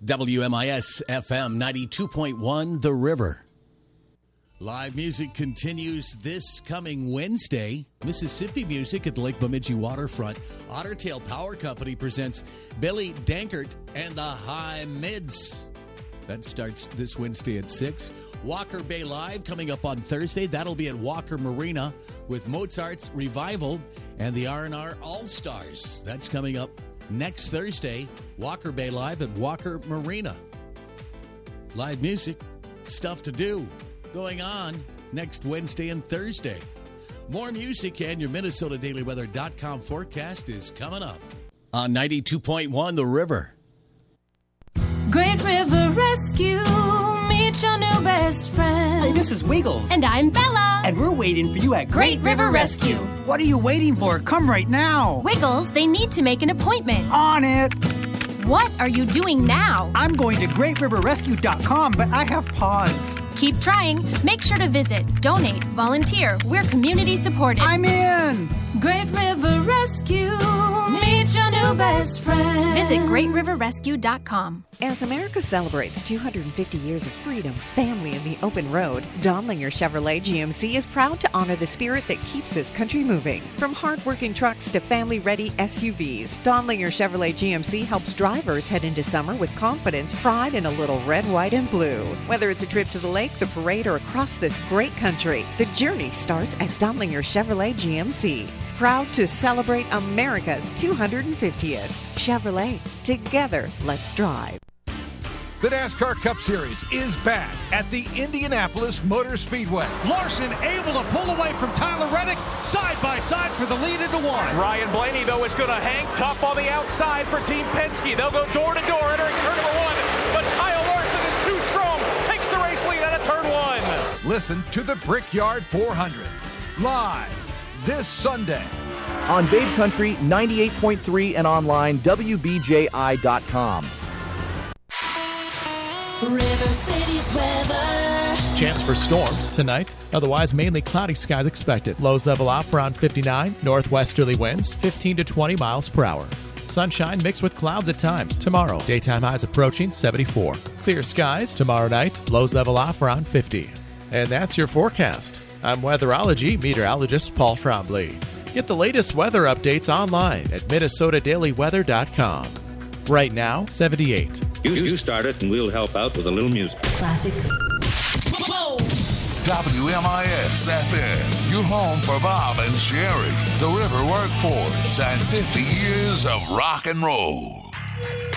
WMIS FM 92.1 The River. Live music continues this coming Wednesday. Mississippi music at the Lake Bemidji waterfront. Ottertail Power Company presents Billy Dankert and the High Mids. That starts this Wednesday at 6. Walker Bay Live coming up on Thursday. That'll be at Walker Marina with Mozart's Revival and the R&R All-Stars. That's coming up next Thursday. Walker Bay Live at Walker Marina. Live music, stuff to do going on next Wednesday and Thursday. More music and your MinnesotaDailyWeather.com forecast is coming up on 92.1 The River. Great River Rescue, meet your new best friend. Hey, this is Wiggles. And I'm Bella. And we're waiting for you at Great River Rescue. What are you waiting for? Come right now. Wiggles, they need to make an appointment. On it. What are you doing now? I'm going to GreatRiverRescue.com, but I have pause. Keep trying. Make sure to visit, donate, volunteer. We're community supported. I'm in. Great River Rescue, meet your new best friend. Visit GreatRiverRescue.com. As America celebrates 250 years of freedom, family, and the open road, Donlinger Chevrolet GMC is proud to honor the spirit that keeps this country moving. From hard-working trucks to family-ready SUVs, Donlinger Chevrolet GMC helps drivers head into summer with confidence, pride, and a little red, white, and blue. Whether it's a trip to the lake, the parade, or across this great country, the journey starts at Donlinger Chevrolet GMC. Proud to celebrate America's 250th. Chevrolet, together, let's drive. The NASCAR Cup Series is back at the Indianapolis Motor Speedway. Larson able to pull away from Tyler Reddick, side by side for the lead into one. Ryan Blaney, though, is going to hang tough on the outside for Team Penske. They'll go door to door entering turn number one, but Kyle Larson is too strong, takes the race lead out of turn one. Listen to the Brickyard 400 live this Sunday on Babe Country 98.3 and online WBJI.com. River City's weather. Chance for storms tonight. Otherwise, mainly cloudy skies expected. Lows level off around 59. Northwesterly winds 15 to 20 miles per hour. Sunshine mixed with clouds at times. Tomorrow, daytime highs approaching 74. Clear skies tomorrow night. Lows level off around 50. And that's your forecast. I'm weatherology meteorologist Paul Trombley. Get the latest weather updates online at MinnesotaDailyWeather.com. Right now, 78. You start it and we'll help out with a little music. Classic. WMIS FM, your home for Bob and Sherry, the River Workforce, and 50 years of rock and roll.